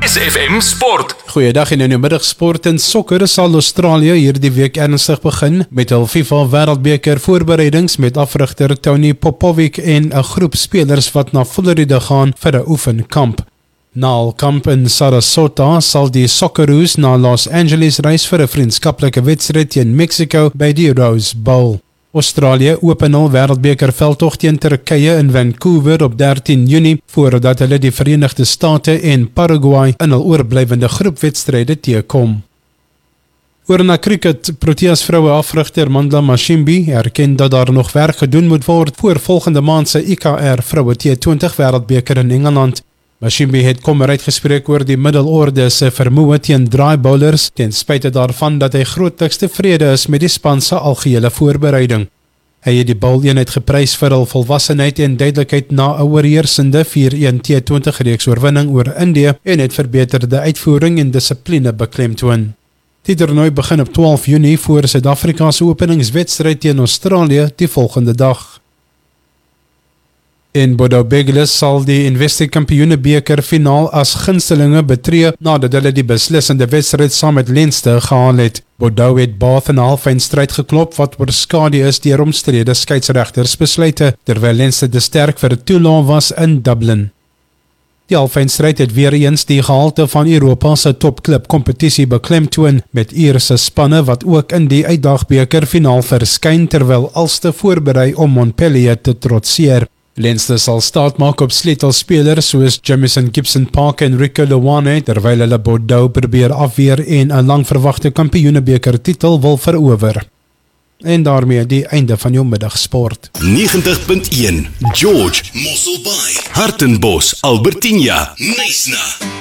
SFM Sport. Goeiedag en in die middagsport en sokker sal Australië hierdie week ernstig begin met hul FIFA Wêreldbeker voorbereidings met afrigter Tony Popovic en 'n groep spelers wat na Florida gaan vir 'n oefenkamp. Na hul kamp in Sarasota sal die Socceroos na Los Angeles reis vir 'n vriendskaplike wedstryd teen Mexico by die Rose Bowl. Australië open hul Wêreldbeker veldtog teen Turkye in Vancouver op 13 Junie voordat hulle die Verenigde State en Paraguay in hul oorblywende groepwedstryde teekom. Oor na cricket, Proteas vroue afrigter Mandla Mashimbi erken dat daar nog werk gedoen moet word voor volgende maand se IKR vroue T20 Wêreldbeker in Engeland. Mashimbi het kommer uitgespreek oor die middelorde se vermoë teen draai bowlers ten spyte daarvan dat hy grootliks tevrede is met die span se algehele voorbereiding. Hy het die bowleenheid geprys vir hul volwassenheid en duidelikheid na 'n oorheersende 4-1 T20 reeks oorwinning oor Indië en het verbeterde uitvoering en dissipline beklemtoon. Die toernooi begin op 12 Junie voor Suid-Afrika se openingswedstryd teen Australië die volgende dag. En Bordeaux Begilis sal die Investec Kampioenebeker finaal as gunstelinge betree nadat hulle die beslissende wedstryd saam met Leinster gehaal het. Bordeaux het Bath in 'n halfeindstryd geklop wat oorskadu is deur omstrede skeieregtersbesluite, terwyl Leinster te sterk vir Toulon was in Dublin. Die halfeindstryd het weer eens die gehalte van Europa se topklub kompetisie beklemtoon met Ierse spanne wat ook in die uitdagbeker finaal verskyn terwyl Ulster voorberei om Montpellier te trotseer. Leinster sal staat maak op sleutelspelers soos Jamison Gibson-Park en Rico Ioane terwyl hulle Bordeaux probeer afweer en 'n langverwagte kampioenebeker titel wil verower. En daarmee die einde van jou middagsport. 90.1 George, Mosselbaai, Hartenbos, Albertinia, Knysna.